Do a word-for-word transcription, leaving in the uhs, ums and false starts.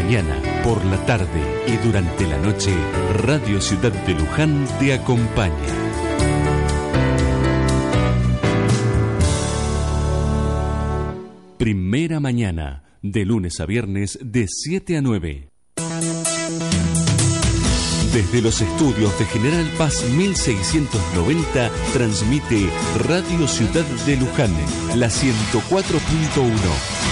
mañana, por la tarde y durante la noche, Radio Ciudad de Luján te acompaña. Primera mañana, de lunes a viernes, de siete a nueve. Desde los estudios de General Paz mil seiscientos noventa, transmite Radio Ciudad de Luján, la ciento cuatro punto uno.